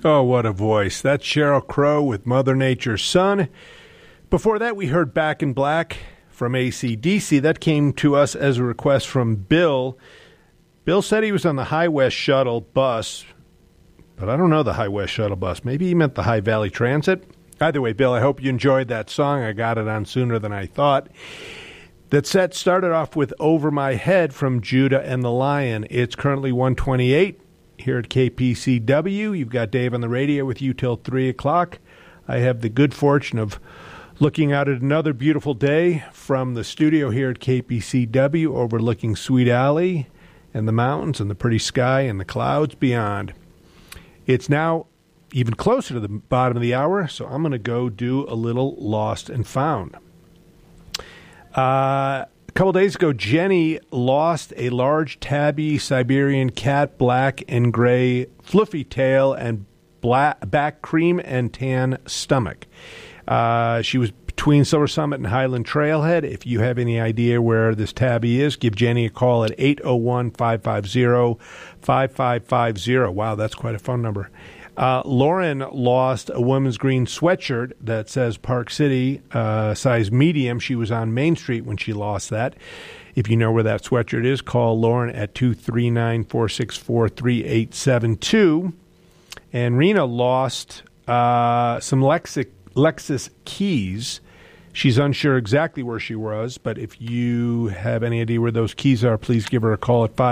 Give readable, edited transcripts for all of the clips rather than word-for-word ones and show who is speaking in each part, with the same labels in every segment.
Speaker 1: Oh, what a voice. That's Sheryl Crow with Mother Nature's Son. Before that, we heard Back in Black from AC/DC. That came to us as a request from Bill. Bill said he was on the High West Shuttle bus, but I don't know the High West Shuttle bus. Maybe he meant the High Valley Transit. Either way, Bill, I hope you enjoyed that song. I got it on sooner than I thought. That set started off with Over My Head from Judah and the Lion. It's currently 1:28 here at KPCW. You've got Dave on the radio with you till 3 o'clock. I have the good fortune of looking out at another beautiful day from the studio here at KPCW, overlooking Sweet Alley and the mountains and the pretty sky and the clouds beyond. It's now even closer to the bottom of the hour, so I'm going to go do a little Lost and Found. A couple days ago, Jenny lost a large tabby Siberian cat, black and gray, fluffy tail, and back cream and tan stomach. She was between Silver Summit and Highland Trailhead. If you have any idea where this tabby is, give Jenny a call at 801-550-5550. Wow, that's quite a phone number. Lauren lost a women's green sweatshirt that says Park City, size medium. She was on Main Street when she lost that. If you know where that sweatshirt is, call Lauren at 239-464-3872. And Rena lost some Lexus keys. She's unsure exactly where she was, but if you have any idea where those keys are, please give her a call at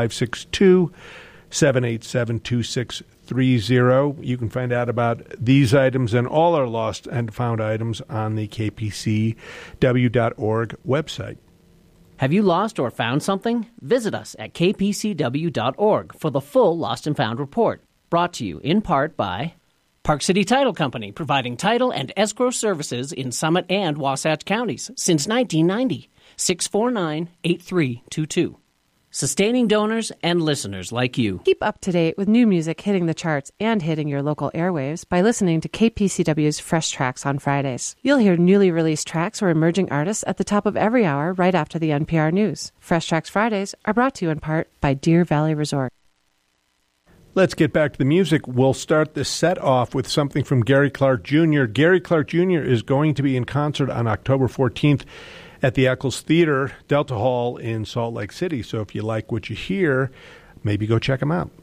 Speaker 1: 562-787-2630. You can find out about these items and all our lost and found items on the kpcw.org website.
Speaker 2: Have you lost or found something? Visit us at kpcw.org for the full Lost and Found report. Brought to you in part by Park City Title Company, providing title and escrow services in Summit and Wasatch counties since 1990. 649-8322. Sustaining donors and listeners like you.
Speaker 3: Keep up to date with new music hitting the charts and hitting your local airwaves by listening to KPCW's Fresh Tracks on Fridays. You'll hear newly released tracks or emerging artists at the top of every hour right after the NPR News. Fresh Tracks Fridays are brought to you in part by Deer Valley Resort.
Speaker 1: Let's get back to the music. We'll start this set off with something from Gary Clark Jr. Gary Clark Jr. is going to be in concert on October 14th at the Eccles Theater, Delta Hall in Salt Lake City. So if you like what you hear, maybe go check him out.